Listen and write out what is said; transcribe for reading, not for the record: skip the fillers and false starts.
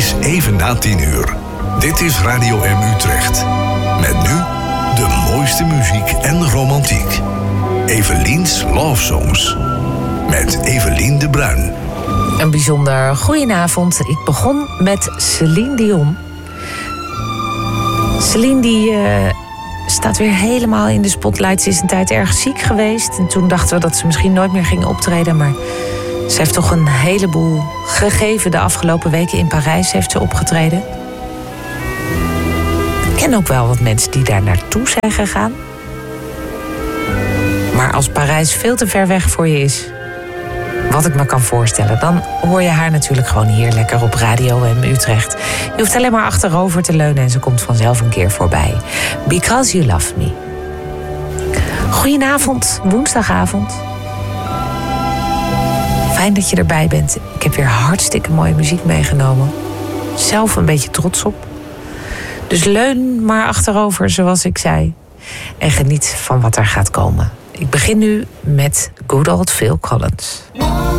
is even na 10:00. Dit is Radio M Utrecht. Met nu de mooiste muziek en romantiek. Evelien's Love Songs. Met Evelien de Bruin. Een bijzonder goedenavond. Ik begon met Céline Dion. Céline die staat weer helemaal in de spotlight. Ze is een tijd erg ziek geweest. En toen dachten we dat ze misschien nooit meer ging optreden. Maar ze heeft toch een heleboel gegeven. De afgelopen weken in Parijs heeft ze opgetreden. Ik ken ook wel wat mensen die daar naartoe zijn gegaan. Maar als Parijs veel te ver weg voor je is, wat ik me kan voorstellen, dan hoor je haar natuurlijk gewoon hier lekker op Radio M Utrecht. Je hoeft alleen maar achterover te leunen en ze komt vanzelf een keer voorbij. Because You Love Me. Goedenavond, woensdagavond. Fijn dat je erbij bent. Ik heb weer hartstikke mooie muziek meegenomen. Zelf een beetje trots op. Dus leun maar achterover, zoals ik zei. En geniet van wat er gaat komen. Ik begin nu met good old Phil Collins.